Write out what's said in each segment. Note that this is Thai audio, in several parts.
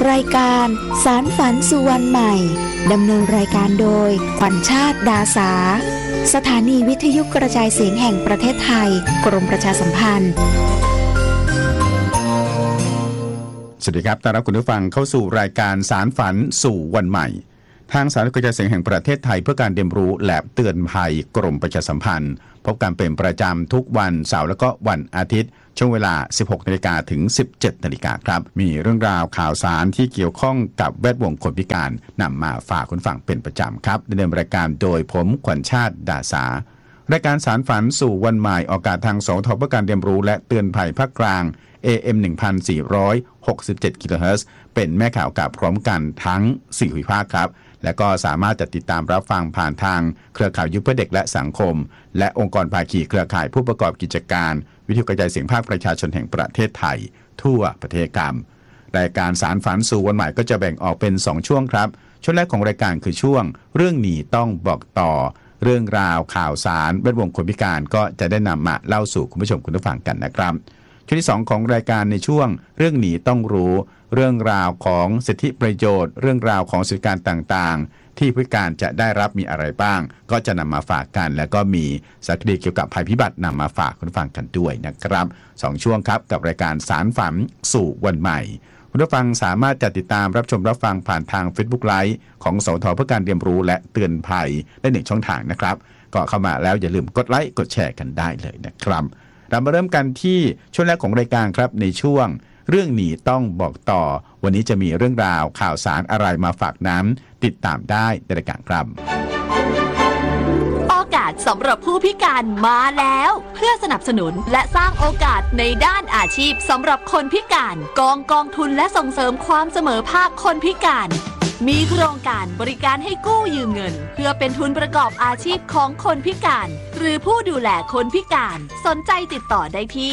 รายการสารฝันสู่วันใหม่ดำเนินรายการโดยขวัญชาติดาสาสถานีวิทยุกระจายเสียงแห่งประเทศไทยกรมประชาสัมพันธ์สวัสดีครับต้อนรับคุณผู้ฟังเข้าสู่รายการสารฝันสู่วันใหม่ทางสถานีกระจายเสียงแห่งประเทศไทยเพื่อการเรียนรู้และเตือนภัยกรมประชาสัมพันธ์พบกันเป็นประจำทุกวันเสาร์และก็วันอาทิตย์ช่วงเวลา 16 นาฬิกาถึง 17 นาฬิกาครับมีเรื่องราวข่าวสารที่เกี่ยวข้องกับแวดวงคนพิการนำมาฝากคุณฟังเป็นประจำครับดำเนินรายการโดยผมขวัญชาติดาสารายการสารฝันสู่วันใหม่ออกอากาศทางสทบเพื่อการเรียนรู้และเตือนภัยภาคกลาง AM 1467 กิโลเฮิรตซ์เป็นแม่ข่าวกับพร้อมกันทั้ง4ภูมิภาคครับและก็สามารถจะติดตามรับฟังผ่านทางเครือข่ายยุคเพื่อเด็กและสังคมและองค์กรภาคีเครือข่ายผู้ประกอบกิจการวิทยุกระจายเสียงภาคประชาชนแห่งประเทศไทยทั่วประเทศครับรายการสารฝันสู่วันใหม่ก็จะแบ่งออกเป็น2ช่วงครับช่วงแรกของรายการคือช่วงเรื่องหนีต้องบอกต่อเรื่องราวข่าวสารแวดวงคนพิการก็จะได้นำมาเล่าสู่คุณผู้ชมคุณผู้ฟังกันนะครับช่วงที่2ของรายการในช่วงเรื่องหนีต้องรู้เรื่องราวของสิทธิประโยชน์เรื่องราวของสิทธิการต่างๆที่ผู้พิการจะได้รับมีอะไรบ้างก็จะนำมาฝากกันแล้วก็มีสารคดีเกี่ยวกับภัยพิบัตินำมาฝากคุณผู้ฟังกันด้วยนะครับ2ช่วงครับกับรายการสารฝันสู่วันใหม่คุณผู้ฟังสามารถจะติดตามรับชมรับฟังผ่านทาง Facebook Live ของสทเพื่อการเรียนรู้และเตือนภัยได้1ช่องทางนะครับก็เข้ามาแล้วอย่าลืมกดไลค์กดแชร์กันได้เลยนะครับเรามาเริ่มกันที่ช่วงแรกของรายการครับในช่วงเรื่องหนีต้องบอกต่อวันนี้จะมีเรื่องราวข่าวสารอะไรมาฝากน้ำติดตามได้ในรายการครับโอกาสสำหรับผู้พิการมาแล้วเพื่อสนับสนุนและสร้างโอกาสในด้านอาชีพสำหรับคนพิการกองทุนและส่งเสริมความเสมอภาคคนพิการมีโครงการบริการให้กู้ยืมเงินเพื่อเป็นทุนประกอบอาชีพของคนพิการหรือผู้ดูแลคนพิการสนใจติดต่อได้ที่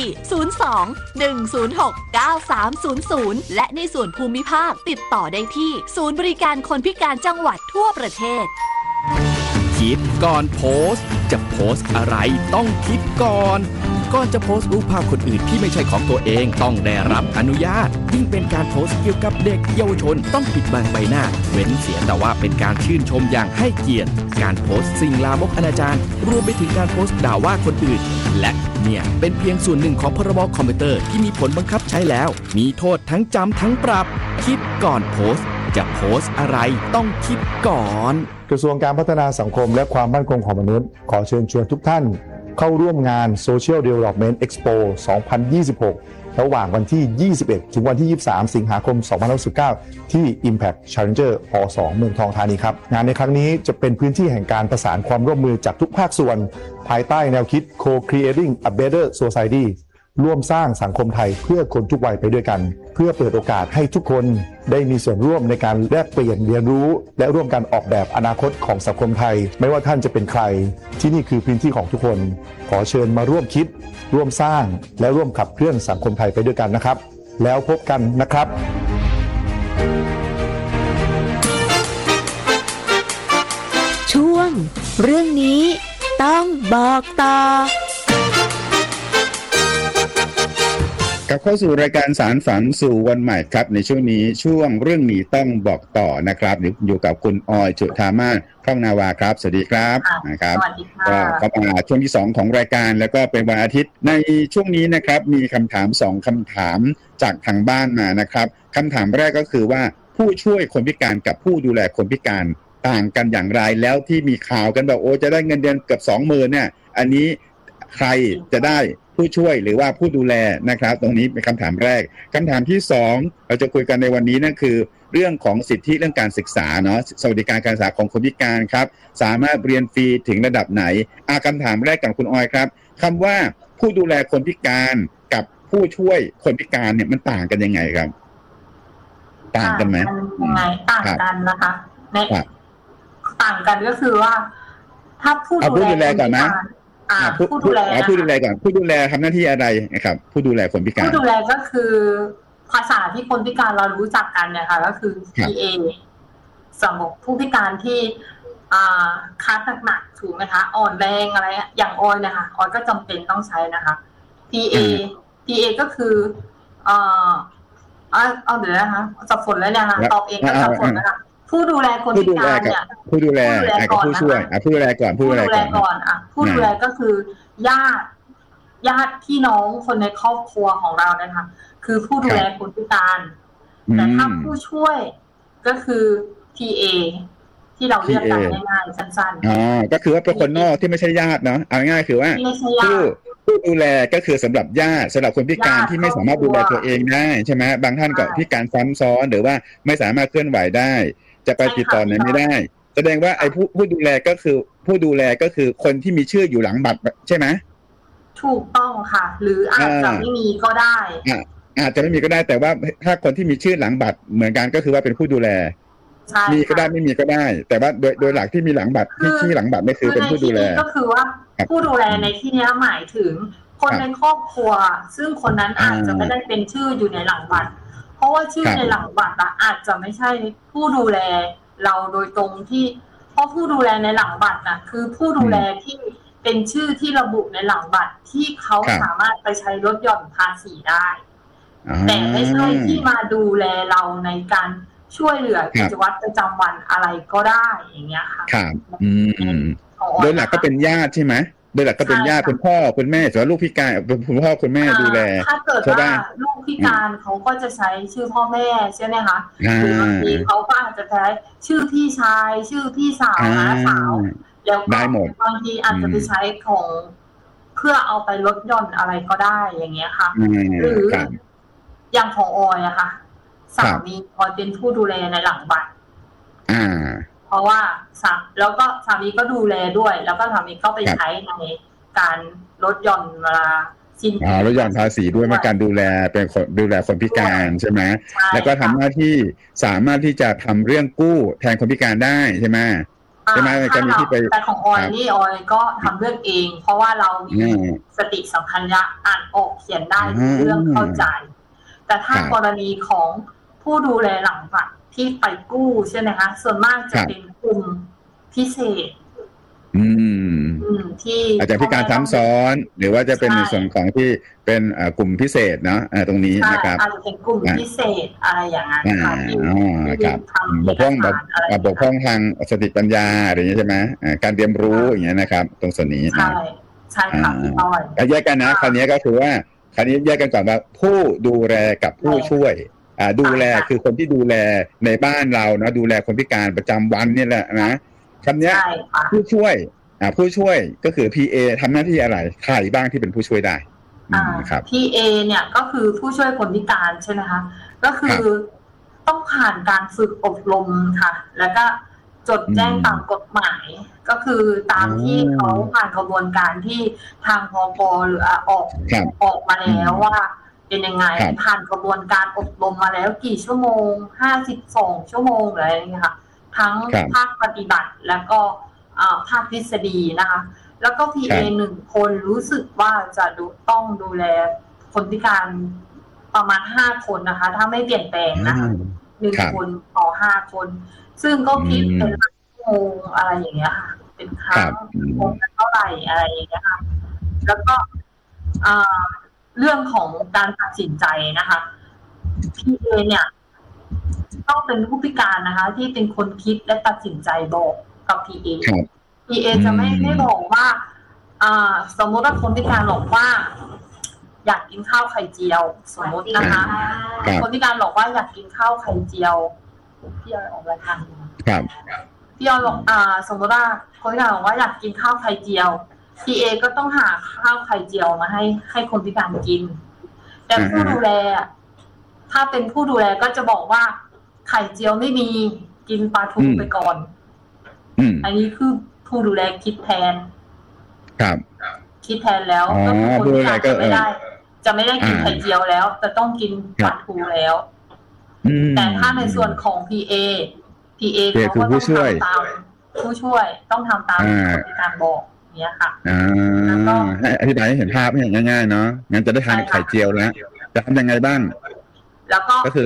02-106-9300และในส่วนภูมิภาคติดต่อได้ที่ศูนย์บริการคนพิการจังหวัดทั่วประเทศคิดก่อนโพสต์จะโพสต์อะไรต้องคิดก่อนจะโพสต์รูปภาพคนอื่นที่ไม่ใช่ของตัวเองต้องได้รับอนุญาตยิ่งเป็นการโพสต์เกี่ยวกับเด็กเยาวชนต้องปิดบังใบหน้าเว้นเสียแต่ว่าเป็นการชื่นชมอย่างให้เกียรติการโพสต์สิ่งลามกอนาจารรวมไปถึงการโพสต์ด่าว่าคนอื่นและเนี่ยเป็นเพียงส่วนหนึ่งของพรบคอมพิวเตอร์ที่มีผลบังคับใช้แล้วมีโทษทั้งจำทั้งปรับคิดก่อนโพสต์จะโพสต์อะไรต้องคิดก่อนกระทรวงการพัฒนาสังคมและความมั่นคงของมนุษย์ขอเชิญชวนทุกท่านเข้าร่วมงาน Social Development Expo 2026 ระหว่างวันที่ 21 ถึงวันที่ 23 สิงหาคม 2019 ที่ Impact Challenger Hall 2 เมืองทองธานีครับงานในครั้งนี้จะเป็นพื้นที่แห่งการประสานความร่วมมือจากทุกภาคส่วนภายใต้แนวคิด Co-creating a better society ร่วมสร้างสังคมไทยเพื่อคนทุกวัยไปด้วยกันเพื่อเปิดโอกาสให้ทุกคนได้มีส่วนร่วมในการแลกเปลี่ยนเรียนรู้และร่วมกันออกแบบอนาคตของสังคมไทยไม่ว่าท่านจะเป็นใครที่นี่คือพื้นที่ของทุกคนขอเชิญมาร่วมคิดร่วมสร้างและร่วมขับเคลื่อนสังคมไทยไปด้วยกันนะครับแล้วพบกันนะครับช่วงเรื่องนี้ต้องบอกต่อกลับเข้าสู่รายการสารฝันสู่วันใหม่ครับในช่วงนี้ช่วงเรื่องนี้ต้องบอกต่อนะครับอยู่กับคุณออยจุฑามาศคล่องนาวาครับสวัสดีครับนะครับก็เข้ามาช่วงที่2ของรายการแล้วก็เป็นวันอาทิตย์ในช่วงนี้นะครับมีคำถาม2คำถามจากทางบ้านมานะครับคำถามแรกก็คือว่าผู้ช่วยคนพิการกับผู้ดูแลคนพิการต่างกันอย่างไรแล้วที่มีข่าวกันแบบโอ้จะได้เงินเดือนเกือบ 20,000 เนี่ยอันนี้ใครจะได้ผู้ช่วยหรือว่าผู้ดูแลนะครับตรงนี้เป็นคำถามแรกคำถามที่2เราจะคุยกันในวันนี้นั่นคือเรื่องของสิทธิเรื่องการศึกษาเนาะสวัสดิการการศึกษาของคนพิการครับสามารถเรียนฟรีถึงระดับไหนคำถามแรกกับคุณออยครับคำว่าผู้ดูแลคนพิการกับผู้ช่วยคนพิการเนี่ยมันต่างกันยังไงครับต่างกันไหมยังไงต่างกันนะคะในต่างกันก็คือว่าถ้าผู้ดูแลก่อนนะผู้ดูแลก่อนผู้ดูแลทำหน้าที่อะไรนะครับผู้ดูแลคนพิการผู้ดูแลก็คือภาษาที่คนพิการเรารู้จักกันเนี่ยค่ะก็คือ PA สำหรับผู้พิการที่คัดหนักถูกไหมคะอ่อนแรงอะไรอย่างออยนะคะออยก็จำเป็นต้องใช้นะคะ PA ก็คือเอาเดี๋ยวนะคะสับสนแล้วเนี่ยค่ะตอบเองก็สับสนนะคะผู้ดูแลคนพิการเนี่ยผู้ดูแลกับผู้ช่วยผู้ดูแลก่อนผู้ดูแลก่อนผู้ดูแลก็คือญาติพี่น้องคนในครอบครัวของเราเนี่ยค่ะคือผู้ดูแลคนพิการแต่ถ้าผู้ช่วยก็คือ PA ที่เราเรียกกันง่ายๆสั้นๆก็คือว่าเป็นคนนอกที่ไม่ใช่ญาติเนาะเอาง่ายๆคือว่าผู้ดูแลก็คือสำหรับญาติสำหรับคนพิการที่ไม่สามารถดูแลตัวเองได้ใช่ไหมบางท่านก็พิการซ้ำซ้อนหรือว่าไม่สามารถเคลื่อนไหวได้จะไปติดต่อไหนไม่ได้แสดงว่าไอ้ผู้ดูแลก็คือคนที่มีชื่ออยู่หลังบัตรใช่ไหมถูกต้องค่ะหรืออาจจะไม่มีก็ได้อาจจะไม่มีก็ได้แต่ว่าถ้าคนที่มีชื่อหลังบัตรเหมือนกันก็คือว่าเป็นผู้ดูแลมีก็ได้ไม่มีก็ได้แต่ว่าโดยหลักที่มีหลังบัตรที่หลังบัตรไม่คือเป็นผู้ดูแลก็คือว่าผู้ดูแลในที่นี้หมายถึงคนในครอบครัวซึ่งคนนั้นอาจจะไม่ได้เป็นชื่ออยู่ในหลังบัตรเพราะว่าชื่อในหลังบัตรอาจจะไม่ใช่ผู้ดูแลเราโดยตรงที่เพราะผู้ดูแลในหลังบัตรคือผู้ดูแลที่เป็นชื่อที่ระบุในหลังบัตรที่เขาสามารถไปใช้ลดหย่อนภาษีได้แต่ไม่ใช่ที่มาดูแลเราในการช่วยเหลือกิจวัตรประจำวันอะไรก็ได้อย่างเงี้ยค่ะครับโดยหลักก็เป็นญาติใช่ไหมโดยหลักก็เป็นญาติคุณพ่อคุณแม่ส่วนลูกพิการคุณพ่อคุณแม่ดูแลถ้าเกิดว่าลูกพิการเขาก็จะใช้ชื่อพ่อแม่ใช่ไหมคะหรือบางทีเขาก็อาจจะใช้ชื่อพี่ชายชื่อพี่สาวน้าสาวแล้วก็บางทีอาจจะไปใช้ของเพื่อเอาไปลดหย่อนอะไรก็ได้อย่างเงี้ยค่ะหรืออย่างของออยอะค่ะสามีออยเป็นผู้ดูแลในหลังบัตรเพราะว่าแล้วก็สามีก็ดูแลด้วยแล้วก็สามีก็ไปใช้ในการลดหย่อนเวลาลดหย่อนภาษีด้วยในการดูแลเป็นคนดูแลคนพิการใช่ไหมแล้วก็ทำหน้าที่สามารถที่จะทำเรื่องกู้แทนคนพิการได้ใช่ไหมใช่ไหมการที่ไปแต่ของออยนี่ออยก็ทำเรื่องเองเพราะว่าเรามีสติสัมปชัญญะอ่านออกเขียนได้เรื่องเข้าใจแต่ถ้ากรณีของผู้ดูแลหลังบัตรที่ไปกู้ใช่ไหมคะส่วนมากจะเป็นกลุ่มพิเศษที่อาจจะพิการซ้ำซ้อนหรือว่าจะเป็นในส่วนของที่เป็นกลุ่มพิเศษเนาะตรงนี้นะครับอาจจะเป็นกลุ่มพิเศษอะไรอย่างนั้นค่ะครับบกพร่องทางสติปัญญาอะไรอย่างนี้ใช่ไหมการเรียนรู้อย่างเงี้ยนะครับตรงส่วนนี้ใช่ค่ะพี่อ้อยแยกกันนะคราวนี้ก็คือว่าคราวนี้แยกกันก่อนว่าผู้ดูแลกับผู้ช่วยดูแลคือคนที่ดูแลในบ้านเรานะดูแลคนพิการประจำวันนี่แหละนะคำนี้ผู้ช่วยก็คือ PA ทำหน้าที่อะไรใครบ้างที่เป็นผู้ช่วยได้ครับ PA เนี่ยก็คือผู้ช่วยคนพิการใช่ไหมคะก็คือต้องผ่านการฝึกอบรมค่ะแล้วก็จดแจ้งตามกฎหมายก็คือตามที่เขาผ่านกระบวนการที่ทางพก.หรือออกมาแล้วว่าเป็นยังไงผ่านกระบวนการอบรมมาแล้วกี่ชั่วโมง52ชั่วโมงอะไรอย่างเงี้ยค่ะทั้งภาคปฏิบัติแล้วก็ภาคทฤษฎีนะคะแล้วก็ PA 1 คนรู้สึกว่าจะต้องดูแลคนพิการประมาณ5 คนนะคะถ้าไม่เปลี่ยนแปลงนะคะ1 คนต่อ5 คนซึ่งก็คิดเป็นชั่วโมงอะไรอย่างเงี้ยค่ะเป็นครั้งชั่วโมงเท่าไหร่อะไรอย่างเงี้ยค่ะแล้วก็เรื่องของการตัดสินใจนะคะ PA เนี่ยต้องเป็นผู้พิการนะคะที่เป็นคนคิดและตัดสินใจบอกกับ PA จะไม่บอกว่าสมมติว่าคนพิการบอกว่าอยากกินข้าวไข่เจียวสมมตินะคะคนพิการบอกว่าอยากกินข้าวไข่เจียวพี่ออยออกรายการพี่ออยบอกสมมติว่าคนพิการบอกว่าอยากกินข้าวไข่เจียว PA ก็ต้องหาข้าวไข่เจียวมาให้คนพิการกินแต่ผู้ดูแลถ้าเป็นผู้ดูแลก็จะบอกว่าไข่เจียวไม่มีกินปลาทูไปก่อนอันนี้คือผู้ดูแลคิดแทนคิดแทนแล้วก็คือคนพิการจะไม่ได้กินไข่เจียวแล้วแต่ต้องกินปลาทูแล้วแต่ถ้าในส่วนของ PA เขาก็ต้องทำตามผู้ช่วยต้องทำตามคนพิการบอกเนี้ยค่ะแล้วก็ให้อธิบายให้เห็นภาพให้ง่ายๆเนาะงั้นจะได้ทานไข่เจียวแล้วจะทำยังไงบ้างแล้วก็คือ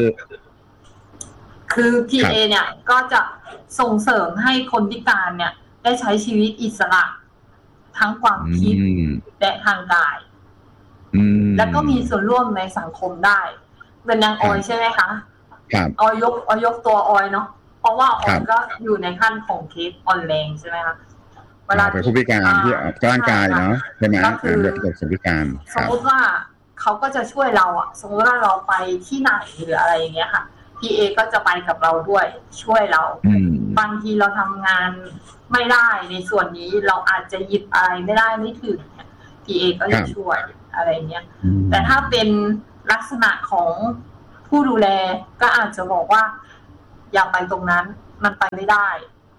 PA เนี่ยก็จะส่งเสริมให้คนพิการเนี่ยได้ใช้ชีวิตอิสระทั้งความคิดและทางกายแล้วก็มีส่วนร่วมในสังคมได้เป็นนางออยใช่ไหมคะครับออยยกตัวออยเนาะเพราะว่าออยก็อยู่ในขั้นของเคสอ่อนแรงใช่ไหมคะเวลาเป็นผู้พิการที่ร่างกายเนาะใช่ไหมแบบผู้พิการสมมติว่าเขาก็จะช่วยเราอะสมมติว่าเราไปที่ไหนหรืออะไรอย่างเงี้ยค่ะPA ก็จะไปกับเราด้วยช่วยเราบางทีเราทำงานไม่ได้ในส่วนนี้เราอาจจะหยิบอะไรไม่ได้ไม่ถึงPA ก็จะช่วยอะไรเงี้ยแต่ถ้าเป็นลักษณะของผู้ดูแลก็อาจจะบอกว่าอย่าไปตรงนั้นมันไปไม่ได้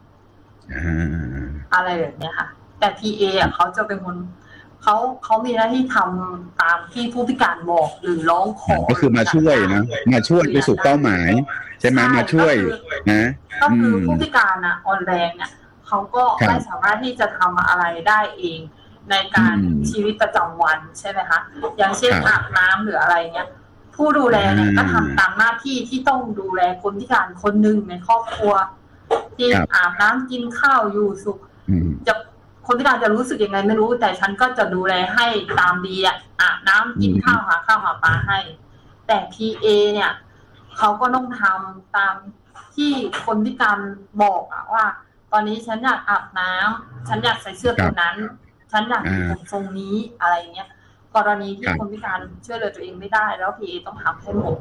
อะไรแบบนี้ค่ะแต่ PA อ่ะเขาจะเป็นคนเขามีหน้าที่ทำตามที่ผู้พิการบอกหรือร้องขอก็คือมาช่วยนะมาช่วยไปสู่เป้าหมายใช่ไหมมาช่วยนะก็คือผู้พิการอ่ะอ่อนแรงเนี่ยเขาก็ไม่สามารถที่จะทำอะไรได้เองในการชีวิตประจำวันใช่ไหมคะอย่างเช่นอาบน้ำหรืออะไรเงี้ยผู้ดูแลเนี่ยก็ทำตามหน้าที่ที่ต้องดูแลคนพิการคนหนึ่งในครอบครัวที่อาบน้ำกินข้าวอยู่สุขจะคนพิการจะรู้สึกยังไงไม่รู้แต่ฉันก็จะดูแลให้ตามดีอ่ะอาบน้ำกินข้าวหาข้าวหาปลาให้แต่ PA เนี่ยเขาก็ต้องทำตามที่คนพิการบอกอะว่าตอนนี้ฉันอยากอาบน้ำฉันอยากใส่เสื้อตัวนั้นฉันอยากอยู่ทรงนี้อะไรเงี้ยกรณีที่คนพิการช่วยเหลือตัวเองไม่ได้แล้ว PA ต้องทำให้หมด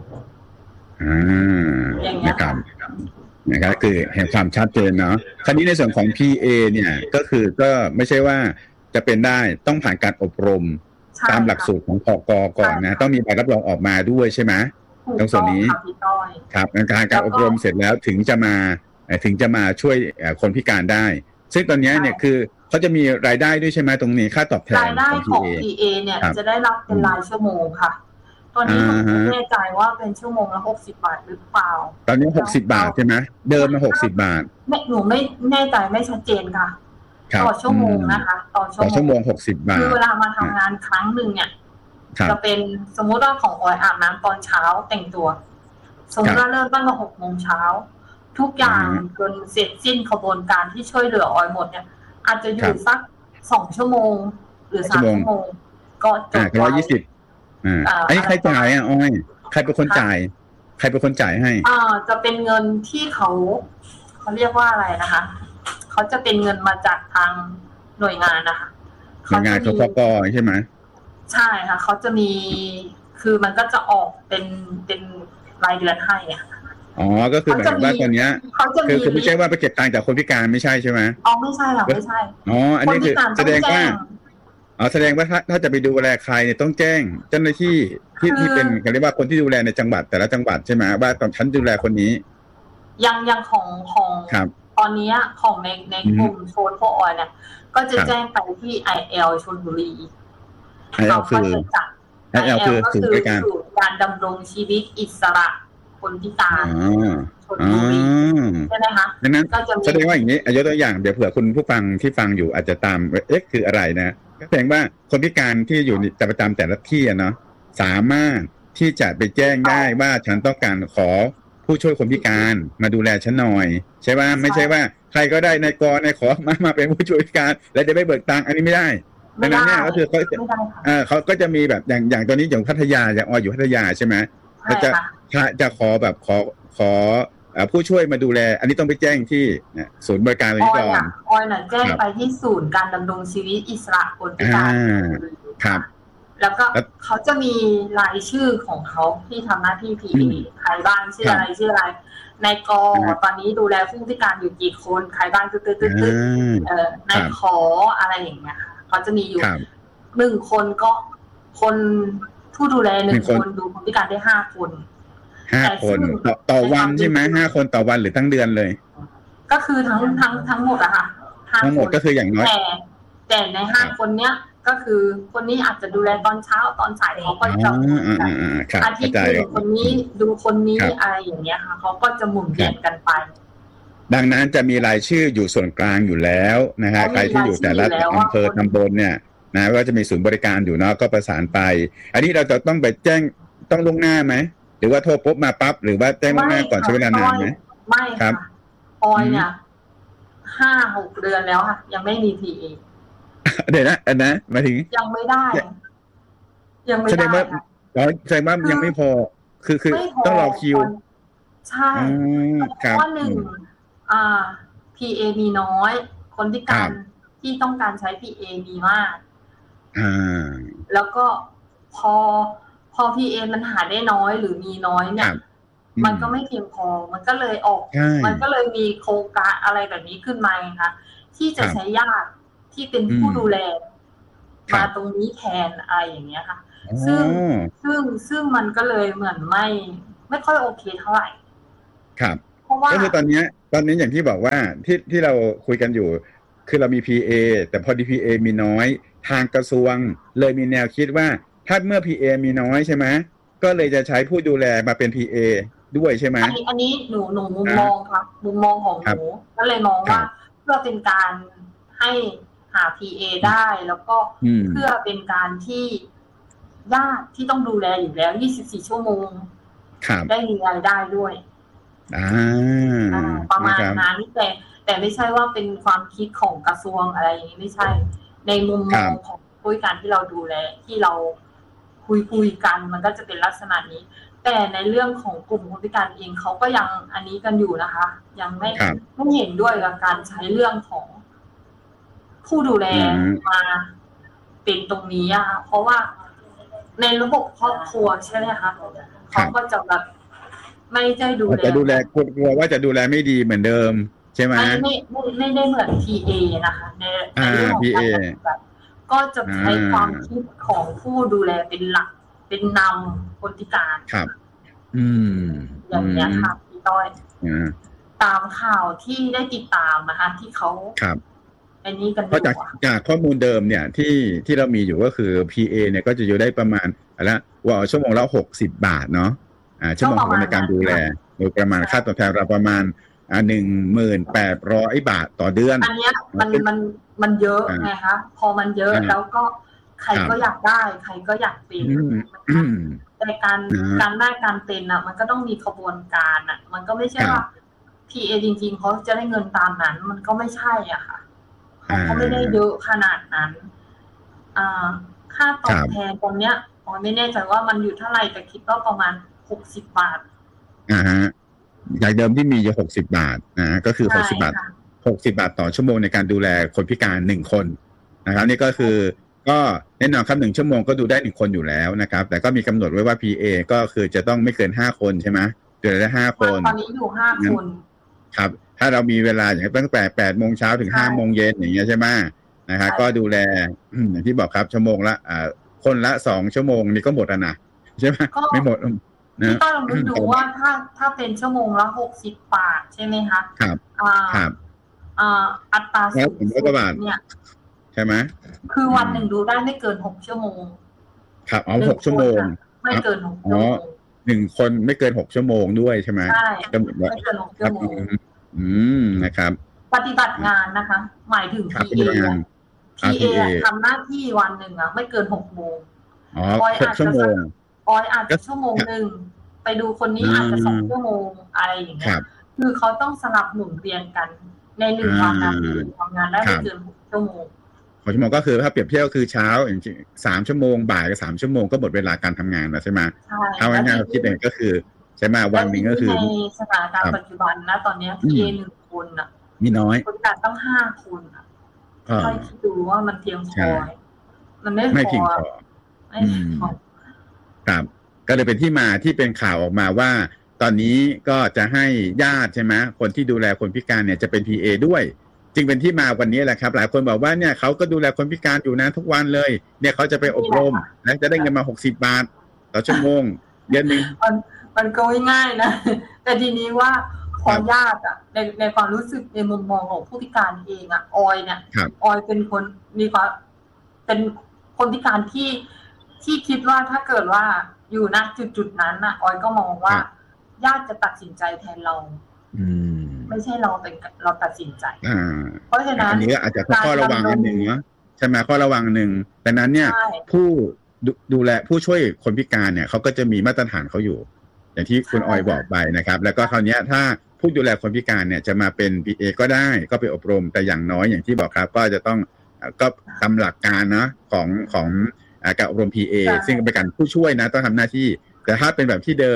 อย่างเงี้ยนะครับคือเห็นความชัดเจนเนาะคราวนี้ในส่วนของ PA เนี่ยก็คือก็ไม่ใช่ว่าจะเป็นได้ต้องผ่านการอบรมตามหลักสูตรของผก.ก่อนนะต้องมีใบรับรองออกมาด้วยใช่ไหมตรงส่วนนี้ครับการอบรมเสร็จแล้วถึงจะมาช่วยคนพิการได้ซึ่งตอนนี้เนี่ยคือเขาจะมีรายได้ด้วยใช่ไหมตรงนี้ค่าตอบแทนรายได้ของ PA เนี่ยจะได้รับเป็นรายชั่วโมงค่ะตอนนี้ผมไม่แน่ใจว่าเป็นชั่วโมงละ60 บาทหรือเปล่าตอนนี้60 บาทใช่ไหมเดิมมา60 บาทหนูไม่แน่ใจไม่ชัดเจนค่ะต่อชั่วโมงนะคะต่อชั่วโมง 60 บาทคือเวลามาทำงานครั้งหนึ่งเนี่ยจะเป็นสมมติว่าของออยอาบน้ำตอนเช้าแต่งตัวสมมติว่าเริ่มตั้งแต่6 โมงเช้าทุกอย่างจนเสร็จสิ้นขบวนการที่ช่วยเหลือออยหมดเนี่ยอาจจะอยู่สัก2 ชั่วโมงหรือ3 ชั่วโมงก็จบ 120อันนี้ใครจ่ายอ้อยใครเป็นคนจ่ายให้จะเป็นเงินที่เขาเรียกว่าอะไรนะคะเขาจะเป็นเงินมาจากทางหน่วยงานนะคะหน่วยงานผก.ใช่ไหมใช่ค่ะเขาจะมีคือมันก็จะออกเป็นรายเดือนให้อ่ะก็คือหมายถึงว่าตอนนี้คือไม่ใช่ว่าไปเก็บตังค์จากคนพิการไม่ใช่ใช่ไหมไม่ใช่ค่ะไม่ใช่อันนี้คือแสดงว่าถ้าจะไปดูแลใครเนี่ยต้องแจ้งเจ้าหน้าที่ที่เป็นเรียกว่าคนที่ดูแลในจังหวัดแต่ละจังหวัดใช่ไหมว่าตอนฉันดูแลคนนี้ยังของตอนนี้ของในกลุ่มโซนพวกออยเนี่ยก็จะแจ้งไปที่ IL ชลบุรี IL คือศูนย์บริการดำรงชีวิตอิสระคนพิการชลบุรีใช่ไหมคะดังนั้นแสดงว่าอย่างนี้ยกตัวอย่างเดี๋ยวเผื่อคุณผู้ฟังที่ฟังอยู่อาจจะตามคืออะไรนะแสดงว่าคนพิการที่อยู่ประจำแต่ละที่เนาะสามารถที่จะไปแจ้งได้ว่าฉันต้องการขอผู้ช่วยคนพิการมาดูแลฉันหน่อยใช่ไหมไม่ใช่ว่าใครก็ได้นายกนายขอมาเป็นผู้ช่วยพิการแล้วจะไม่เบิกตังค์อันนี้ไม่ได้ดังนั้นเนี่ยก็คือเขาก็จะมีแบบอย่างตอนนี้อย่างพัทยาอย่างอยู่พัทยาใช่ไหมจะขอแบบขอผู้ช่วยมาดูแลอันนี้ต้องไปแจ้งที่ศูนย์บริการนี้ก่อนออยแจ้งไปที่ศูนย์การดำรงชีวิตอิสระคนพิการครับแล้วก็เขาจะมีรายชื่อของเขาที่ทำหน้าที่ PA ใครบ้างชื่ออะไรในกอตอนนี้ดูแลผู้พิการอยู่กี่คนใครบ้างในขออะไรอย่างเงี้ยค่ะเขาจะมีอยู่1 คนก็คนผู้ดูแล1 คนดูคนพิการได้5 คน 5 คนต่อวันใช่ไหม5 คนต่อวันหรือทั้งเดือนเลยก็คือทั้งหมดอะค่ะทั้งหมดก็คืออย่างน้อยแต่ใน5 คนเนี้ยก็คือคนนี้อาจจะดูแลตอนเช้าตอนสายเขาก็จะอาทิตย์นึงคนนี้ดูคนนี้อะไรอย่างเงี้ยค่ะเขาก็จะหมุนเวียนกันไปดังนั้นจะมีรายชื่ออยู่ส่วนกลางอยู่แล้วนะฮะใครที่อยู่แต่ละอำเภอตำบลเนี่ยนะก็จะมีศูนย์บริการอยู่เนาะก็ประสานไปอันนี้เราจะต้องไปแจ้งต้องล่วงหน้าไหมหรือว่าโทรปุ๊บมาปั๊บหรือว่าแจ้งล่วงหน้าก่อนใช้เวลานานไหมไม่ครับออยเนี่ย5-6 เดือนแล้วค่ะยังไม่มี PA เดี๋ยวนะมาถึงยังไม่ได้แสดงว่ายังไม่พอคือต้องรอคิวใช่เพราะว่าPA มีน้อยคนพิการที่ต้องการใช้ PA มีมากแล้วก็พอ PA มันหาได้น้อยหรือมีน้อยเนี่ยมันก็ไม่เพียงพอมันก็เลยมันก็เลยมีโครงการอะไรแบบนี้ขึ้นมาค่ะที่จะใช้ญาติที่เป็นผู้ดูแลมาตรงนี้แทนอะไรอย่างเงี้ยค่ะซึ่งมันก็เลยเหมือนไม่ค่อยโอเคเท่าไหร่ครับเพราะว่าก็คือตอนนี้อย่างที่บอกว่าที่เราคุยกันอยู่คือเรามี PA แต่พอ PA มีน้อยทางกระทรวงเลยมีแนวคิดว่าถ้าเมื่อ PA มีน้อยใช่ไหมก็เลยจะใช้ผู้ดูแลมาเป็น PA ด้วยใช่ไหมอันนี้หนูมุมมองครับมุมมองของหนูก็เลยมองว่าเพื่อเป็นการให้หา PA ได้แล้วก็เพื่อเป็นการที่ญาติที่ต้องดูแลอยู่แล้ว24ชั่วโมงได้มีรายได้ด้วยประมาณนั้นแต่ไม่ใช่ว่าเป็นความคิดของกระทรวงอะไรอย่างนี้ไม่ใช่ในมุมมองของผู้พิการที่เราดูแลที่เราคุยกันมันก็จะเป็นลักษณะนี้แต่ในเรื่องของกลุ่มคนพิการเองเขาก็ยังอันนี้กันอยู่นะคะยังไม่เห็นด้วยกับการใช้เรื่องของผู้ดูแลมาเป็นตรงนี้อะเพราะว่าในระบบครอบครัวใช่ไหมคะเขาก็จะแบบไม่ได้ดูแลกลัวว่าจะดูแลไม่ดีเหมือนเดิมใช่ไหมไม่ได้เหมือน PA นะคะในเรื่องของการก็จะใช้ความคิดของผู้ดูแลเป็นหลักเป็นนำคนพิการครับอย่างนี้ค่ะพี่ต้อยตามข่าวที่ได้ติดตามนะคะที่เขาอันนี้กันเพราะจากข้อมูลเดิมเนี่ยที่เรามีอยู่ก็คือ PA เนี่ยก็จะอยู่ได้ประมาณว่าชั่วโมงละ60 บาทเนาะชั่วโมงในการดูแลโดยประมาณค่าตอบแทนเราประมาณ1,800 บาทต่อเดือนอันเนี้ยมันเยอะไงคะพอมันเยอะแล้วก็ใครก็อยากได้ใครก็อยากเป็นแต่การได้การเป็นอ่ะมันก็ต้องมีขบวนการอ่ะมันก็ไม่ใช่ว่า PA จริงๆเขาจะได้เงินตามนั้นมันก็ไม่ใช่อ่ะค่ะเขาไม่ได้เยอะขนาดนั้นค่าตอบแทนตรงเนี้ยไม่แน่ใจว่ามันอยู่เท่าไหร่แต่คิดว่าประมาณ60 บาทจากเดิมที่มีอยู่60 บาทก็คือ60 บาท60 บาทต่อชั่วโมงในการดูแลคนพิการ1คนนะครับนี่ก็คือก็แน่นอนครับ1ชั่วโมงก็ดูได้1คนอยู่แล้วนะครับแต่ก็มีกำหนดไว้ว่า PA ก็คือจะต้องไม่เกิน5คนใช่ไหมดูได้5คนตอนนี้อยู่5คนครับถ้าเรามีเวลาอย่างตั้งแต่8 โมงเช้าถึง5 โมงเย็นอย่างเงี้ยใช่ไหมนะครับก็ดูแลอย่างที่บอกครับชั่วโมงละคนละ2 ชั่วโมงนี่ก็หมดแล้วนะใช่ไหมไม่หมดพี่ต้อยลองดูว่าถ้าเป็นชั่วโมงละ60 บาทใช่ไหมคะครับอัตราสูงสุดเนี่ยใช่ไหมคือวันหนึ่งดูได้ไม่เกิน6 ชั่วโมงครับ6 ชั่วโมงไม่เกิน6 ชั่วโมง 1 คนไม่เกิน6 ชั่วโมงด้วยใช่ไหมใช่ไม่เกิน6 ชั่วโมงนะครับปฏิบัติงานนะคะหมายถึง PA ทำหน้าที่วันหนึ่งไม่เกิน6 โมง 6 ชั่วโมงอาจจะชั่วโมงนึงไปดูคนนี้อาจจะ2 ชั่วโมงอะไรอย่างเงี้ยคือเขาต้องสลับหมุนเวียนกันใน1 วันนั้นทำงานได้ไม่เกิน6 ชั่วโมง 6 ชั่วโมงก็คือถ้าเปรียบเทียบก็คือเช้าอย่าง3 ชั่วโมงบ่ายกับ3 ชั่วโมงก็หมดเวลาการทำงานแล้วใช่ไหมเอาง่ายๆคิดเองก็คือใช่ไหมวันนึงก็คือในสถานการณ์ปัจจุบันนะตอนนี้ PA 1 คนมีน้อยคนการต้อง5 คนค่อยคิดดูว่ามันเพียงพอมันไม่เพียงพอครับก็เลยเป็นที่มาที่เป็นข่าวออกมาว่าตอนนี้ก็จะให้ญาติใช่ไหมคนที่ดูแลคนพิการเนี่ยจะเป็น PA ด้วยจึงเป็นที่มาวันนี้แหละครับหลายคนบอกว่าเนี่ยเขาก็ดูแลคนพิการอยู่นะทุกวันเลยเนี่ยเขาจะไปอบรมและจะได้เงินมา60 บาทต่อชั่วโมงเดือนนึงมันก็ง่ายนะแต่ทีนี้ว่าพอญาติในความรู้สึกในมุมมองของผู้พิการเองออยเนี่ยออยเป็นคนมีความเป็นคนพิการที่คิดว่าถ้าเกิดว่าอยู่ณจุดนั้นออยก็มองว่าญาติจะตัดสินใจแทนเราไม่ใช่เราตัดสินใจเพราะฉะนั้นอันนี้อาจจะข้อระวังอันหนึ่งนะใช่ไหมข้อระวังหนึ่งแต่นั้นเนี่ยผู้ดูแลผู้ช่วยคนพิการเนี่ยเขาก็จะมีมาตรฐานเขาอยู่อย่างที่คุณออยบอกไปนะครับแล้วก็คราวนี้ถ้าผู้ดูแลคนพิการเนี่ยจะมาเป็น PA ก็ได้ก็ไปอบรมแต่อย่างน้อยอย่างที่บอกครับก็จะต้องก็ตามหลักการนะของการอบรม PA ซึ่งเป็นการผู้ช่วยนะต้องทำหน้าที่แต่ถ้าเป็นแบบที่เดิม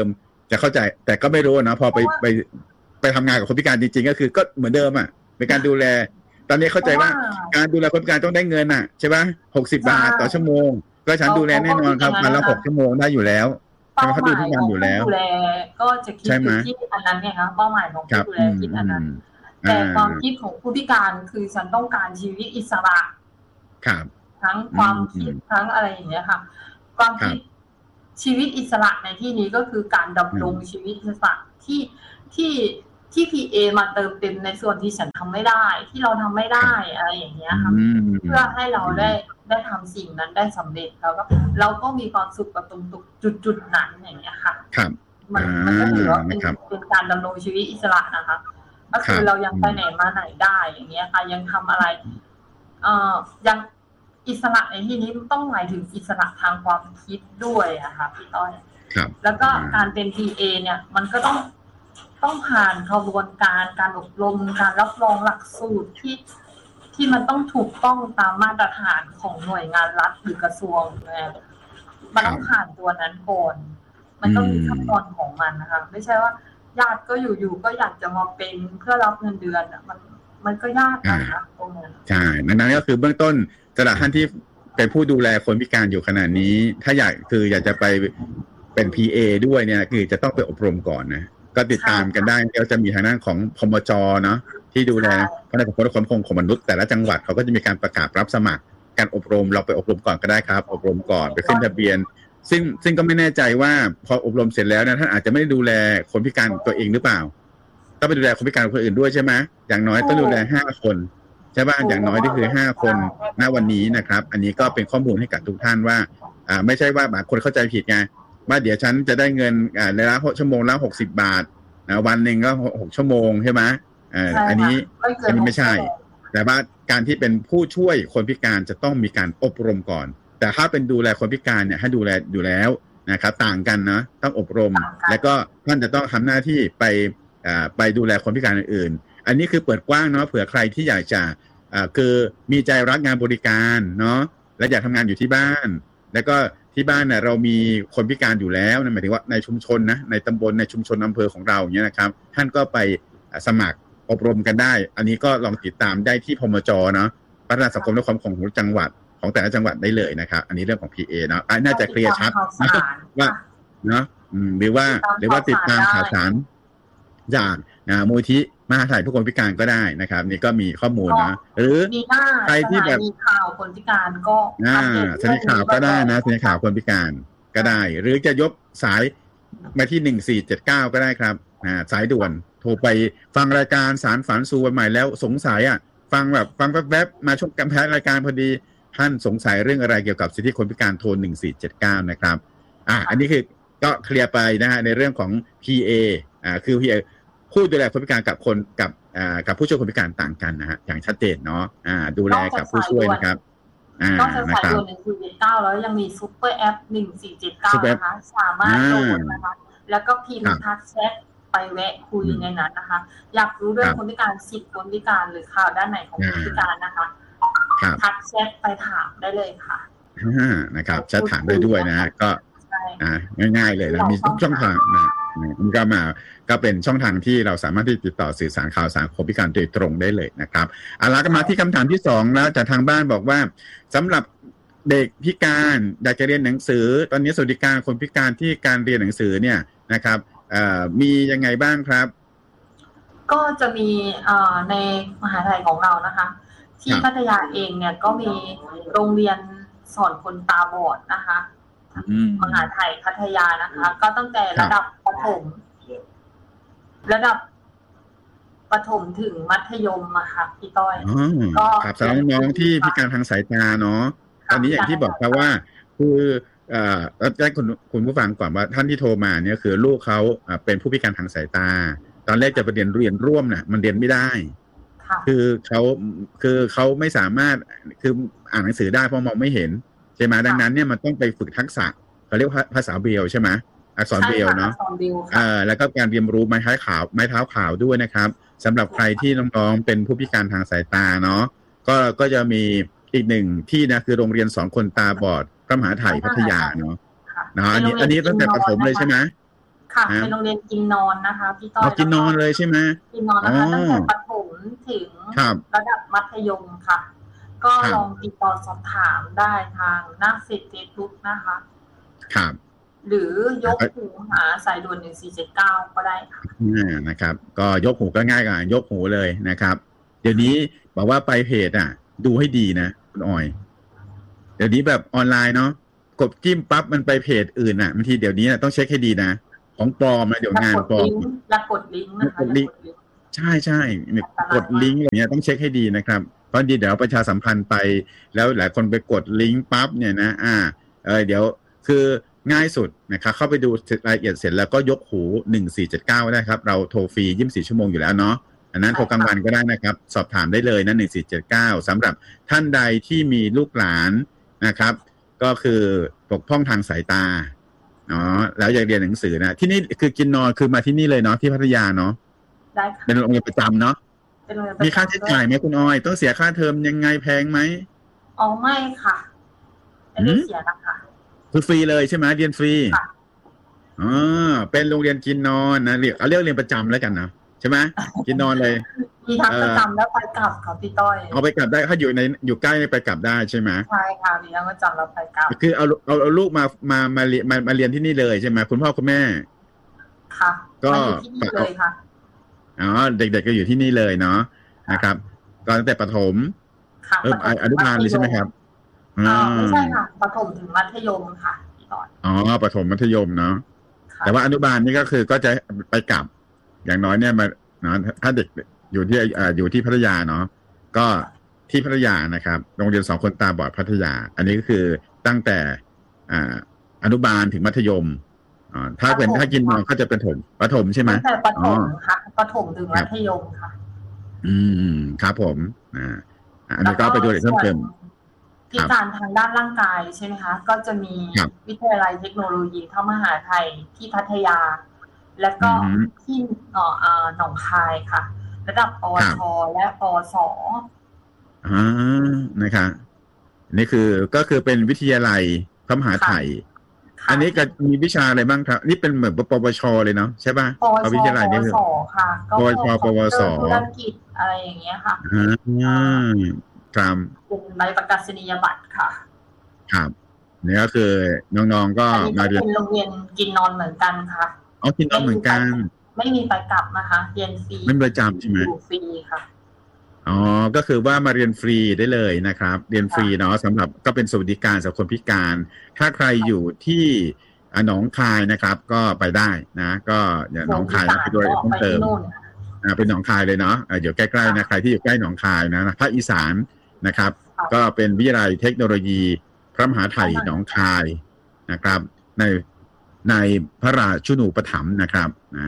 จะเข้าใจแต่ก็ไม่รู้นะพอไปทำงานกับคนพิการจริงๆก็คือก็เหมือนเดิมอ่ะเป็นการดูแลตอนนี้เข้าใจว่าการดูแลคนพิการต้องได้เงินอ่ะใช่ป่ะ60 บาทต่อชั่วโมงก็ฉันดูแลแน่นอนครับวันละ6 ชั่วโมงได้อยู่แล้วเขาดูทุกวันอยู่แล้วดูแลก็จะคิดที่อันนั้นไงคะเป้าหมายของผู้ดูแลคิดอันนั้นแต่ความคิดของผู้พิการคือฉันต้องการชีวิตอิสระครับทั้งความคิดทั้งอะไรอย่างเงี้ยค่ะความคิดชีวิตอิสระในที่นี้ก็คือการดำรงชีวิตอิสระที่PA มาเติมเต็มในส่วนที่ฉันทำไม่ได้ที่เราทำไม่ได้อะไรอย่างเงี้ยค่ะเพื่อให้เราได้ทำสิ่งนั้นได้สำเร็จแล้วก็เราก็มีความสุขกับตรงจุดนั้นอย่างเงี้ยค่ะมันก็ถือว่าเป็นการดำรงชีวิตอิสระนะคะก็คือเรายังไปไหนมาไหนได้อย่างเงี้ยค่ะยังทำอะไรยังอิสระในที่นี้ต้องหมายถึงอิสระทางความคิดด้วยอะค่ะพี่ต้อยแล้วก็การเป็น PA เนี่ยมันก็ต้องผ่านกระบวนการอบรมการรับรองหลักสูตรที่มันต้องถูกต้องตามมาตรฐานของหน่วยงานรัฐหรือกระทรวงมันต้องผ่านตัวนั้นก่อนมันต้องมีขั้นตอนของมันนะคะไม่ใช่ว่าญาติก็อยู่ก็อยากจะมาเป็นเพื่อรับเงินเดือนอ่ะมันก็ยากนะคะตรงนั้นใช่นั้นก็คือเบื้องต้นสำหรับท่านที่เป็นผู้ดูแลคนพิการอยู่ขนาดนี้ถ้าอยากจะไปเป็น PA ด้วยเนี่ยคือจะต้องไปอบรมก่อนนะก็ติดตามกันได้ก็จะมีทางด้านของพมจ.เนาะที่ดูแลคณะกรรมการความมั่นคงของมนุษย์แต่ละจังหวัดเขาก็จะมีการประกาศรับสมัครการอบรมเราไปอบรมก่อนก็ได้ครับอบรมก่อนไปขึ้นทะเบียนซึ่งก็ไม่แน่ใจว่าพออบรมเสร็จแล้วเนี่ยท่านอาจจะไม่ได้ดูแลคนพิการตัวเองหรือเปล่าต้องไปดูแลคนพิการคนอื่นด้วยใช่ไหมอย่างน้อยต้องดูแล5 คนใช่ป่ะอย่างน้อยนี่คือ5 คนณวันนี้นะครับอันนี้ก็เป็นข้อมูลให้กับทุกท่านว่าไม่ใช่ว่าบางคนเข้าใจผิดไงว่าเดี๋ยวฉันจะได้เงินในละชั่วโมงละ60 บาทวันหนึ่งก็6 ชั่วโมงใช่ไหมอันนี้ไม่ใช่แต่ว่าการที่เป็นผู้ช่วยคนพิการจะต้องมีการอบรมก่อนแต่ถ้าเป็นดูแลคนพิการเนี่ยให้ดูแลอยู่แล้วนะครับต่างกันนะต้องอบรมแล้วก็ท่านจะต้องทำหน้าที่ไปดูแลคนพิการอื่นๆอันนี้คือเปิดกว้างเนาะเผื่อใครที่อยากจะคือมีใจรักงานบริการเนาะและอยากทำงานอยู่ที่บ้านแล้วก็ที่บ้านเนี่ยเรามีคนพิการอยู่แล้วนะหมายถึงว่าในชุมชนนะในตำบลในชุมชนอำเภอของเราอย่างเงี้ยนะครับท่านก็ไปสมัครอบรมกันได้อันนี้ก็ลองติดตามได้ที่พมจ.เนาะพัฒนาสังคมและความมั่นคงของจังหวัดของแต่ละจังหวัดได้เลยนะครับอันนี้เรื่องของ PA เนาะน่าจะเคลียร์ชัดว่าเนาะหรือว่าติดตามข่าวสารจากมูลที่มหาวิทยาลัยผู้คนพิการก็ได้นะครับนี่ก็มีข้อมูลนะหรือใครที่แบบมีข่าวคนพิการก็สนิทข่าวก็ได้นะสนิทข่าวคนพิการก็ได้หรือจะยกสายมาที่1479ก็ได้ครับสายด่วนโทรไปฟังรายการสารฝันสู่วันใหม่แล้วสงสัยฟังแวบๆมาช่วงกำแพงรายการพอดีท่านสงสัยเรื่องอะไรเกี่ยวกับสิทธิคนพิการโทร1479นะครับอันนี้คือก็เคลียร์ไปนะฮะในเรื่องของ PA คือ PA ผู้ดูแลคนพิการกับคนกับผู้ช่วยคนพิการต่างกันนะฮะอย่างชัดเจนเนาะดูแลกับผู้ช่วยนะครับนอกจากสายด่วน1479แล้วยังมีซุปเปอร์แอป1479นะคะสามารถโหลดนะคะแล้วก็พิมพ์ทักแชทไปแวะคุยในนั้นนะคะอยากรู้เรื่องคนพิการสิทธิคนพิการหรือข่าวด้านไหนของคนพิการนะคะทักแชทไปถามได้เลยค่ะนะครับแชทถามได้ด้วยนะก็ง่ายๆเลยนะมีทุกช่องทางนะมันก็เป็นช่องทางที่เราสามารถที่ติดต่อสื่อสารข่าวสารคนพิการโดยตรงได้เลยนะครับแล้วก็มาที่คำถามที่2แล้วจากทางบ้านบอกว่าสำหรับเด็กพิการอยากจะเรียนหนังสือตอนนี้สวัสดิการคนพิการที่การเรียนหนังสือเนี่ยนะครับมียังไงบ้างครับก็จะมีในมหาวิทยาลัยของเรานะคะที่พัทยาเองเนี่ยก็มีโรงเรียนสอนคนตาบอดนะคะมหาวิทยาลัยพัทยานะคะก็ตั้งแต่ระดับประถมถึงมัธยมอะค่ะพี่ต้อยก็ครับสำหรับน้องที่พิการทางสายตาเนาะตอนนี้อย่างที่บอกครับว่าคือได้คุณผู้ฟังก่อนว่าท่านที่โทรมาเนี่ยคือลูกเขาเป็นผู้พิการทางสายตาตอนแรกจะไปเรียนร่วมน่ะมันเรียนไม่ได้คือเขาไม่สามารถคืออ่านหนังสือได้เพราะมองไม่เห็นใช่ไหมดังนั้นเนี่ยมันต้องไปฝึกทักษะเขาเรียกภาษาเบรลใช่ไหมอักษรเบรลเนาะแล้วก็การเรียนรู้ไม้เท้าขาวด้วยนะครับสำหรับใครที่น้องๆเป็นผู้พิการทางสายตาเนาะก็จะมีอีกหนึ่งที่นะคือโรงเรียนสอนคนตาบอดพระมหาไทยพัทยาเนาะอันนี้ตั้งแต่ประถมเลยใช่ไหมค่ะเป็นโรงเรียนกินนอนนะคะพี่ต้อยกินนอนเลยใช่ไหมกินนอนนะคะตั้งแต่ประถมถึงระดับมัธยมค่ะก็ลองติดต่อสอบถามได้ทางหน้าเฟซบุ๊กนะคะครับหรือยกหูหาสายด่วน1479ก็ได้ค่ะนะครับก็ยกหูก็ง่ายกว่ายกหูเลยนะครับเดี๋ยวนี้บอกว่าไปเพจดูให้ดีนะคุณออยเดี๋ยวนี้แบบออนไลน์เนาะกดจิ้มปั๊บมันไปเพจอื่นบางทีเดี๋ยวนี้ต้องเช็คให้ดีนะของปลอมนะเดี๋ยวงานปลอมแล้วกดลิงก์นะคะใช่กดลิงก์อะไรเงี้ยต้องเช็คให้ดีนะครับเพราะดีเดี๋ยวประชาสัมพันธ์ไปแล้วหลายคนไปกดลิงก์ปั๊บเนี่ยนะเดี๋ยวคือง่ายสุดนะครับเข้าไปดูรายละเอียดเสร็จแล้วก็ยกหู1479ได้ครับเราโทรฟรี24ชั่วโมงอยู่แล้วเนาะอันนั้นโทรกลางวันก็ได้นะครับสอบถามได้เลยนะ1479สำหรับท่านใดที่มีลูกหลานนะครับก็คือปกป้องทางสายตาแล้วอยากเรียนหนังสือนะที่นี่คือกินนอนคือมาที่นี่เลยเนาะที่พัทยาเนาะได้ค่ะเป็นโรงเรียนประจำเนาะมีค่าใช้จ่ายไหมคุณออยต้องเสียค่าเทอมยังไงแพงไหมไม่ค่ะไม่ได้เสียนะคะคือฟรีเลยใช่ไหมเรียนฟรีเป็นโรงเรียนกินนอนนะเรียกเรียนประจำแล้วกันนะใช่ไหมกินนอนเลยมีทั้งประจำแล้วไปกลับค่ะพี่ต้อยเอาไปกลับได้ถ้าอยู่ใกล้ไปกลับได้ใช่ไหมใช่ค่ะมีทั้งประจำแล้วไปกลับคือเอาลูกมาเรียนที่นี่เลยใช่ไหมคุณพ่อคุณแม่ค่ะก็ที่นี่เลยค่ะเด็กๆก็อยู่ที่นี่เลยเนาะนะครับก็ตั้งแต่ประถมอนุบาลเลยใช่ไหมครับไม่ใช่ค่ะประถมถึงมัธยมค่ะพี่ต้อยประถมมัธยมเนาะแต่ว่าอนุบาลนี่ก็คือก็จะไปกลับอย่างน้อยเนี่ยมาถ้าเด็กอยู่ที่พัทยาเนาะก็ที่พัทยานะครับโรงเรียน2คนตาบอดพัทยาอันนี้ก็คือตั้งแต่อนุบาลถึงมัธยมถ้ากินนอนก็จะเป็นประถมใช่ไหมตั้งแต่ประถมค่ะประถมถึงมัธยมค่ะครับผมอันนี้ก็ไปดูเพิ่มเติมพิการทางด้านร่างกายใช่ไหมคะก็จะมีวิทยาลัยเทคโนโลยีพระมหาไทยที่พัทยาแล้วก็ที่หนองคายค่ะระดับปวชและปวสนะครับนี่ก็คือเป็นวิทยาลัยพระมหาไทยอันนี้ก็มีวิชาอะไรบ้างครับนี่เป็นเหมือนปวชเลยเนาะใช่ป่ะวิทยาลัยนี่คือค่ะปวชปวสธุรกิจอะไรอย่างเงี้ยค่ะครับเป็นใบประกาศนียบัตรค่ะครับนี่ก็คือน้องๆก็มาเรียนโรงเรียนกินนอนเหมือนกันค่ะกินนอนเหมือนกันไม่มีไปกลับนะคะเรียนฟรีไม่ประจำใช่ไหมฟรีค่ะก็คือว่ามาเรียนฟรีได้เลยนะครับเรียนฟรีเนาะสำหรับก็เป็นสวัสดิการสำหรับคนพิการถ้าใครอยู่ที่หนองคายนะครับก็ไปได้นะก็อย่างหนองคายไปด้วยเพิ่มเติมเป็นหนองคายเลยเนาะเดี๋ยวใกล้ๆนะใครที่อยู่ใกล้หนองคายนะภาคอีสานนะครับก็เป็นวิทยาลัยเทคโนโลยีพระมหาไทยหนองคายนะครับในพระราชูนูปถัมภ์นะครับ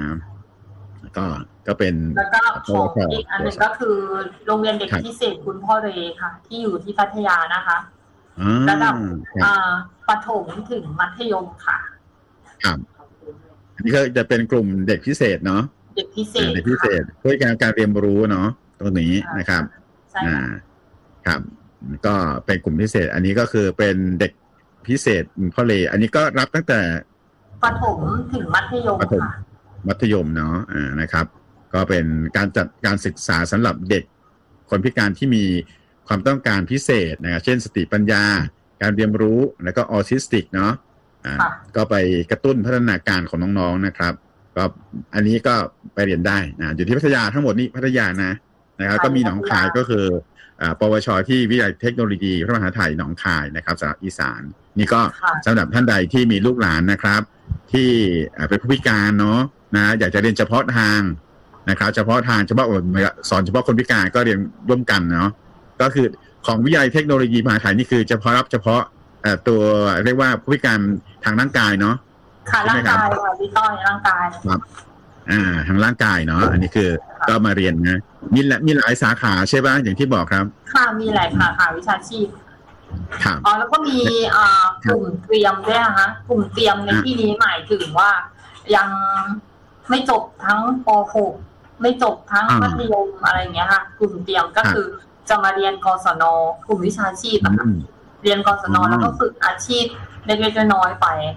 ก็เป็นแล้วก็อีกอันหนึ่งก็คือโรงเรียนเด็กพิเศษคุณพ่อเรค่ะที่อยู่ที่พัทยานะคะระดับประถมถึงมัธยมค่ะครับอันนี้ก็จะเป็นกลุ่มเด็กพิเศษเนาะเด็กพิเศษเพื่อการเรียนรู้เนาะตรงนี้นะครับครับก็เป็นกลุ่มพิเศษอันนี้ก็คือเป็นเด็กพิเศษพ่อเรอันนี้ก็รับตั้งแต่ประถมถึงมัธยมค่ะมัธยมเนาะนะครับก็เป็นการจัดการศึกษาสำหรับเด็กคนพิการที่มีความต้องการพิเศษนะครับเช่นสติปัญญาการเรียนรู้แล้วก็ออทิสติกเนาะก็ไปกระตุ้นพัฒนาการของน้องๆนะครับก็อันนี้ก็ไปเรียนได้นะอยู่ที่พัทยาทั้งหมดนี้พัทยานะครับก็มีหนองคายก็คือปวชที่วิทยาลัยเทคโนโลยีพระมหาไทยหนองคายนะครับสำหรับอีสานนี่ก็สำหรับท่านใดที่มีลูกหลานนะครับที่เป็นผู้พิการเนาะนะอยากจะเรียนเฉพาะทางนะครับเฉพาะสอนเฉพาะคนพิการก็เรียนร่วมกันเนาะก็คือของวิทยาลัยเทคโนโลยีมหาไทยนี่คือเฉพาะตัวเรียกว่าผู้พิการทางร่างกายเนาะค่ะร่างกายค่ะพี่ต้อยร่างกายครับทางร่างกายเนาะอันนี้คือก็มาเรียนนะมีหลายสาขาใช่ป่ะอย่างที่บอกครับค่ะมีหลายสาขาวิชาชีพครับแล้วก็มีกลุ่มเตรียมด้วยนะคะกลุ่มเตรียมในที่นี้หมายถึงว่ายังไม่จบทั้งป .6 ไม่จบทั้งมัธยมอะไรเงี้ยค่ะกลุ่มเตรียมก็คือจะมาเรียนกศนกลุ่มวิชาชีพเรียนกศนแล้วก็ฝึกอาชีพเล็กๆน้อยๆไปค่ะ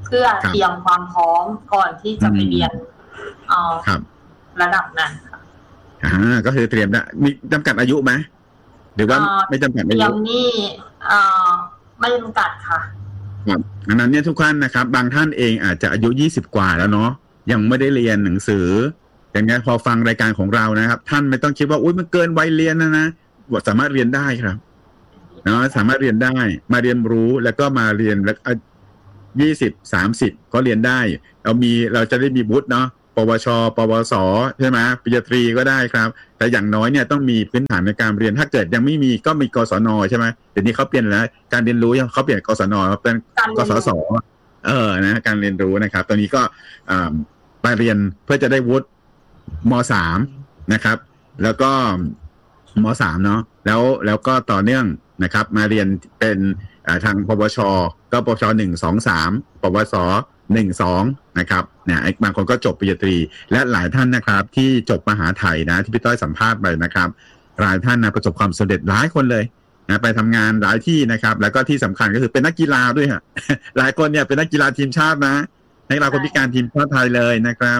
เพื่อเตรียมความพร้อมก่อนที่จะไปเรียนระดับนั้นก็คือเตรียมนะมีจำกัดอายุไหมหรือว่าไม่จำกัดอายุเตรียมนี่ไม่จำกัดค่ะครับอันนั้นเนี่ยทุกท่านนะครับบางท่านเองอาจจะอายุ20กว่าแล้วเนาะยังไม่ได้เรียนหนังสืออย่างนี้พอฟังรายการของเรานะครับท่านไม่ต้องคิดว่าอุ๊ยมันเกินวัยเรียนนะสามารถเรียนได้ครับเนาะสามารถเรียนได้มาเรียนรู้แล้วก็มาเรียนแล้ว20-30ก็เรียนได้เราจะได้มีวุฒิเนาะปวชปวสใช่ไหมปริญญาตรีก็ได้ครับแต่อย่างน้อยเนี่ยต้องมีพื้นฐานในการเรียนถ้าเกิดยังไม่มีก็มีกศนใช่ไหมเดี๋ยวนี้เขาเปลี่ยนแล้วการเรียนรู้เขาเปลี่ยนกศนเป็นกศศนะการเรียนรู้นะครับตอนนี้ก็ไปเรียนเพื่อจะได้วุฒิม.3 นะครับแล้วก็ม.3 เนาะแล้วก็ต่อเนื่องนะครับมาเรียนเป็นทางปวชก็ปวช1 2 3ปวส1-2นะครับเนี่ยบางคนก็จบปริญญาตรีและหลายท่านนะครับที่จบมหาไทยนะที่พี่ต้อยสัมภาษณ์ไปนะครับหลายท่านนะประสบความสำเร็จหลายคนเลยนะไปทำงานหลายที่นะครับแล้วก็ที่สำคัญก็คือเป็นนักกีฬาด้วยฮะหลายคนเนี่ยเป็นนักกีฬาทีมชาตินะนักกีฬาคนพิการทีมชาติไทยเลยนะครับ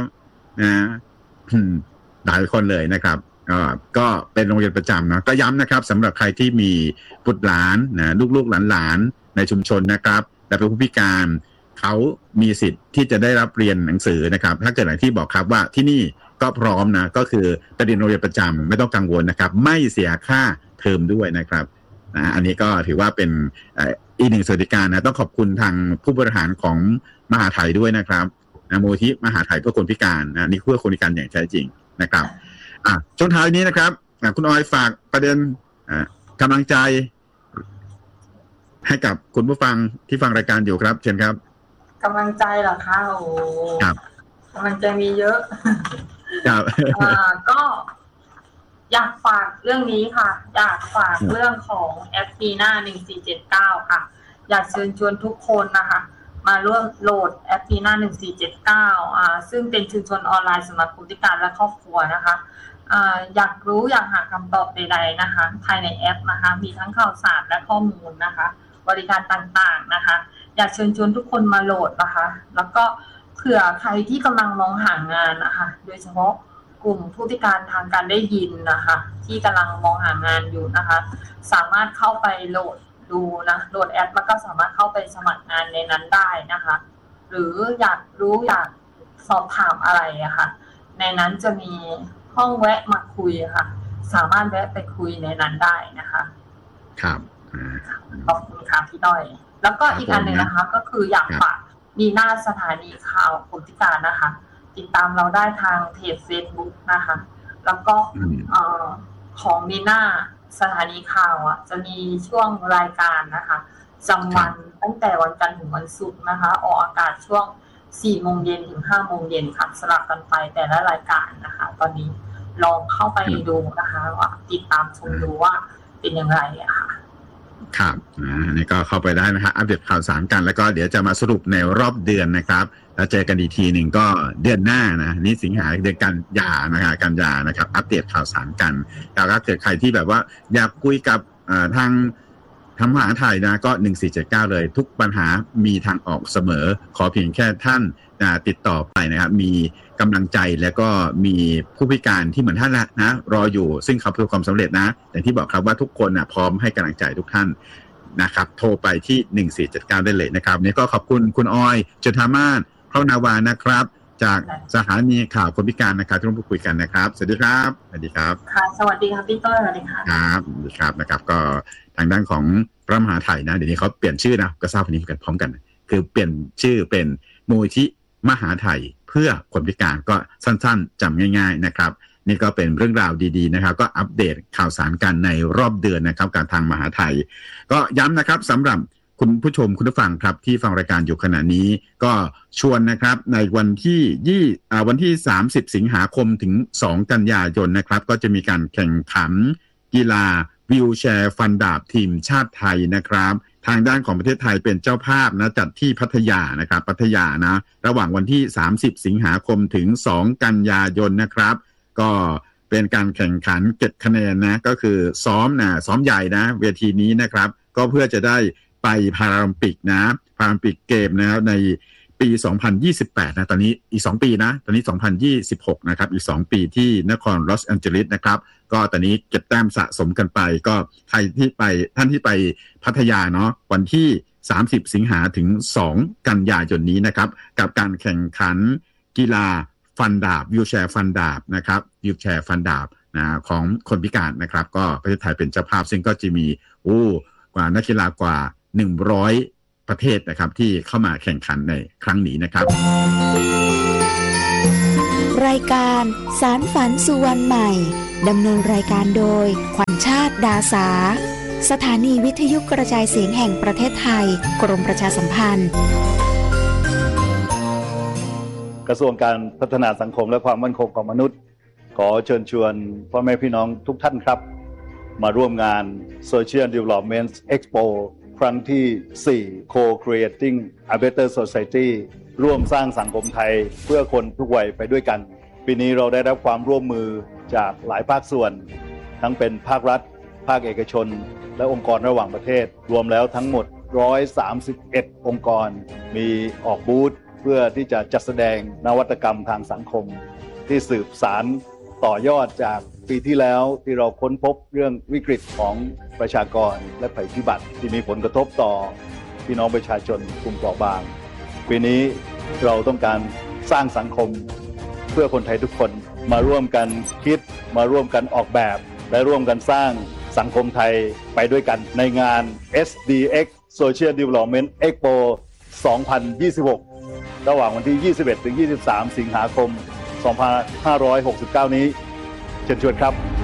หลายคนเลยนะครับก็เป็นโรงเรียนประจำนะก็ย้ำนะครับสำหรับใครที่มีบุตรหลานนะลูกๆหลานๆในชุมชนนะครับและเป็นผู้พิการเขามีสิทธิ์ที่จะได้รับเรียนหนังสือนะครับถ้าเกิดอย่างที่บอกครับว่าที่นี่ก็พร้อมนะก็คือไปเรียนโรงเรียนประจำไม่ต้องกังวลนะครับไม่เสียค่าเทอมด้วยนะครับอันนี้ก็ถือว่าเป็นอีกหนึ่งสวัสดิการนะต้องขอบคุณทางผู้บริหารของมหาไทยด้วยนะครับมูลที่มหาไทยเพื่อคนพิการนะนี่เพื่อคนพิการอย่างแท้จริงนะครับช่วงท้ายนี้นะครับคุณออยฝากประเด็นกำลังใจให้กับคุณผู้ฟังที่ฟังรายการอยู่ครับเชิญครับกำลังใจเหรอคะโอ้กำลังใจมีเยอะครับก็อยากฝากเรื่องนี้ค่ะอยากฝากเรื่องของแอปปีหน้า1479ค่ะอยากเชิญชวนทุกคนนะคะมาร่วมโหลดแอปปีหน้า1479ซึ่งเป็นชุมชนออนไลน์สำหรับผู้พิการและครอบครัวนะคะอยากรู้อยากหาคำตอบใดๆนะคะภายในแอปนะคะมีทั้งข่าวสารและข้อมูลนะคะบริการต่างๆนะคะอยากเชิญชวนทุกคนมาโหลดนะคะแล้วก็เผื่อใครที่กำลังมองหางานนะคะโดยเฉพาะกลุ่มผู้พิการทางการได้ยินนะคะที่กำลังมองหางานอยู่นะคะสามารถเข้าไปโหลดดูนะโหลดแอปแล้วก็สามารถเข้าไปสมัครงานในนั้นได้นะคะหรืออยากรู้อยากสอบถามอะไรอะค่ะในนั้นจะมีห้องแวะมาคุยค่ะสามารถแวะไปคุยในนั้นได้นะคะครับขอบคุณค่ะพี่ต้อยแล้วก็อีกอันหนึ่งนะคะก็คืออยากฝากมีหน้าสถานีข่าวคนพิการนะคะติดตามเราได้ทางเพจ Facebook นะคะแล้วก็ของมีหน้าสถานีข่าวจะมีช่วงรายการนะคะจำวันตั้งแต่วันจันทร์ถึงวันศุกร์นะคะออกอากาศช่วง 4 โมงเย็นถึง 5 โมงเย็นค่ะสลับกันไปแต่ละรายการนะคะตอนนี้ลองเข้าไปดูนะคะว่าติดตามชมดูว่าเป็นอย่างไรอะค่ะครับนี่ก็เข้าไปได้นะครับอัปเดตข่าวสารกันแล้วก็เดี๋ยวจะมาสรุปในรอบเดือนนะครับแล้วเจอกันอีกทีหนึ่งก็เดือนหน้านะนี่สิงหาเดือนกันยานะครับกันยานะครับอัปเดตข่าวสารกันแล้วก็เกิดใครที่แบบว่าอยากคุยกับทางมหาไทยนะก็1479เลยทุกปัญหามีทางออกเสมอขอเพียงแค่ท่านติดต่อไปนะครับมีกำลังใจแล้วก็มีผู้พิการที่เหมือนท่านนะรออยู่ซึ่งเขาประสบความสำเร็จนะอย่างที่บอกครับว่าทุกคนพร้อมให้กำลังใจทุกท่านนะครับโทรไปที่1479ได้เลยนะครับนี่ก็ขอบคุณคุณออยจุฑามาศเข้านาวานะครับจากสถานีข่าวคนพิการนะครับที่ร่วมพูดคุยกันนะครับสวัสดีครับสวัสดีครับค่ะสวัสดีครับพี่ต้อยสวัสดีครับครับสวัสดีครับนะครับก็ทางด้านของพระมหาไทยนะเดี๋ยวนี้เขาเปลี่ยนชื่อนะก็ทราบวันนี้กันพร้อมกันคือเปลี่ยนชื่อเป็นมูลที่มหาไทยเพื่อคนพิการก็สั้นๆจำง่ายๆนะครับนี่ก็เป็นเรื่องราวดีๆนะครับก็อัปเดตข่าวสารกันในรอบเดือนนะครับการทางมหาไทยก็ย้ำนะครับสำหรับคุณผู้ชมคุณผู้ฟังครับที่ฟังรายการอยู่ขณะนี้ก็ชวนนะครับในวันที่30สิงหาคมถึง2กันยายนนะครับก็จะมีการแข่งขันกีฬาวีลแชร์ฟันดาบทีมชาติไทยนะครับทางด้านของประเทศไทยเป็นเจ้าภาพนะจัดที่พัทยานะครับพัทยานะระหว่างวันที่30สิงหาคมถึง2กันยายนนะครับก็เป็นการแข่งขันเก็บคะแนนนะก็คือซ้อมใหญ่นะเวทีนี้นะครับก็เพื่อจะได้ไปพาราลิมปิกนะพาราลิมปิกเกมนะครับในปี 2028 นะตอนนี้อีก2ปีนะตอนนี้ 2026 นะครับอีก2ปีที่นครลอสแอนเจลิสนะครับก็ตอนนี้เก็บแต้มสะสมกันไปก็ใครที่ไปท่านที่ไปพัทยาเนาะวันที่30 สิงหาถึง2 กันยายนนี้นะครับกับการแข่งขันกีฬาฟันดาบวิวแชร์ฟันดาบนะครับวิวแชร์ฟันดาบนะของคนพิการนะครับก็ประเทศไทยเป็นเจ้าภาพซึ่งก็จะมีกว่านักกีฬากว่า100ประเทศนะครับที่เข้ามาแข่งขันในครั้งนี้นะครับรายการสารฝันสู่วันใหม่ดำเนินรายการโดยขวัญชาติดาสาสถานีวิทยุกระจายเสียงแห่งประเทศไทยกรมประชาสัมพันธ์กระทรวงการพัฒนาสังคมและความมั่นคงของมนุษย์ขอเชิญชวนพ่อแม่พี่น้องทุกท่านครับมาร่วมงาน Social Development Expo ครั้งที่ 4 Co-Creating a Better Society ร่วมสร้างสังคมไทยเพื่อคนทุกวัยไปด้วยกันปีนี้เราได้รับความร่วมมือจากหลายภาคส่วนทั้งเป็นภาครัฐภาคเอกชนและองค์กรระหว่างประเทศรวมแล้วทั้งหมด131องค์กรมีออกบูธเพื่อที่จะจัดแสดงนวัตกรรมทางสังคมที่สืบสานต่อยอดจากปีที่แล้วที่เราค้นพบเรื่องวิกฤตของประชากรและภัยพิบัติที่มีผลกระทบต่อพี่น้องประชาชนกลุ่มเปราะบางปีนี้เราต้องการสร้างสังคมเพื่อคนไทยทุกคนมาร่วมกันคิดมาร่วมกันออกแบบและร่วมกันสร้างสังคมไทยไปด้วยกันในงาน SDX Social Development Expo 2026 ระหว่างวันที่ 21 ถึง 23 สิงหาคม 2569 นี้เชิญชวนครับ